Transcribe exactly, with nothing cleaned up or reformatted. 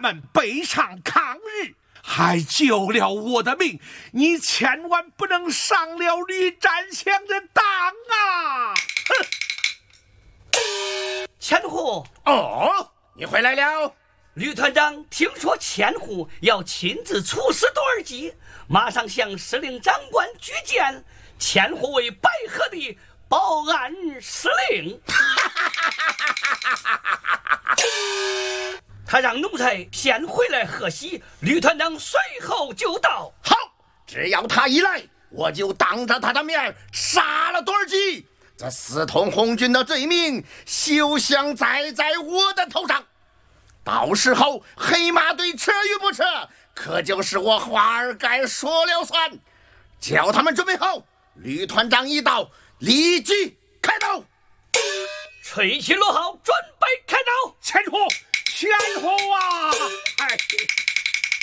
们北上抗日，还救了我的命，你千万不能上了吕占祥的当啊！ 哼！千户， 哦，你回来了。 吕团长听说千户要亲自处死多尔基，马上向司令长官举荐，千户为白河的报案司令。他让奴才先回来贺喜，吕团长随后就到。 好，只要他一来，我就当着他的面杀了多尔基，这私通红军的罪名休想栽在我的头上。到时候黑马队撤与不撤，可就是我华尔盖说了算。叫他们准备好，吕团长一到，立即开刀。 吹起锣号，准备开刀。 千户，千户啊！哎。